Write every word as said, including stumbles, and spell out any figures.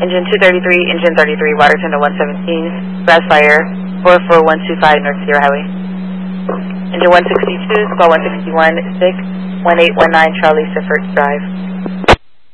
Engine two thirty-three, engine thirty-three, Waterton to one seventeen, grass fire, four four one two five North Cedar Highway. Engine one sixty-two, squall one sixty-one, six one eight one nine Charlie Sifford Drive.